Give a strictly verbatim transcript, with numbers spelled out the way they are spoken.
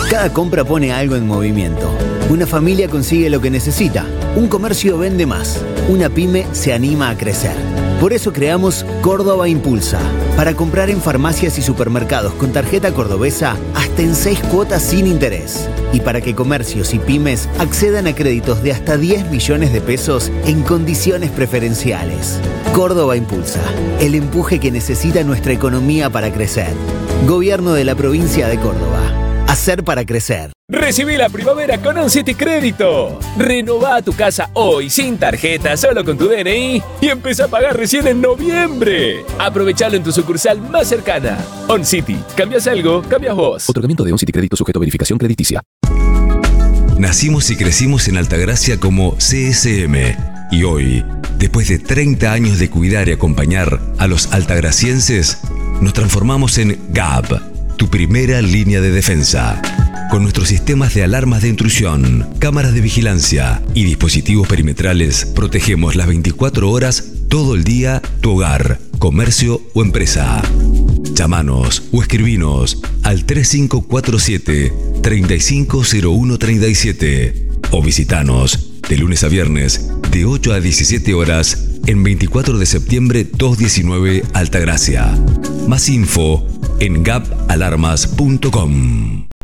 Cada compra pone algo en movimiento. Una familia consigue lo que necesita. Un comercio vende más. Una pyme se anima a crecer. Por eso creamos Córdoba Impulsa, para comprar en farmacias y supermercados con tarjeta cordobesa hasta en seis cuotas sin interés. Y para que comercios y pymes accedan a créditos de hasta diez millones de pesos en condiciones preferenciales. Córdoba Impulsa, el empuje que necesita nuestra economía para crecer. Gobierno de la provincia de Córdoba. Hacer para crecer. Recibí la primavera con OnCity Crédito. Renová tu casa hoy sin tarjeta, solo con tu D N I y empezá a pagar recién en noviembre. Aprovechalo en tu sucursal más cercana. OnCity. ¿Cambias algo? Cambias vos. Otorgamiento de OnCity Crédito sujeto a verificación crediticia. Nacimos y crecimos en Altagracia como C S M. Y hoy, después de treinta años de cuidar y acompañar a los altagracienses, nos transformamos en G A B, tu primera línea de defensa. Con nuestros sistemas de alarmas de intrusión, cámaras de vigilancia y dispositivos perimetrales, protegemos las veinticuatro horas, todo el día, tu hogar, comercio o empresa. Llámanos o escribinos al tres cinco cuatro siete, tres cinco cero uno tres siete o visitanos de lunes a viernes de ocho a diecisiete horas en veinticuatro de septiembre doscientos diecinueve Altagracia. Más info en gap alarmas punto com.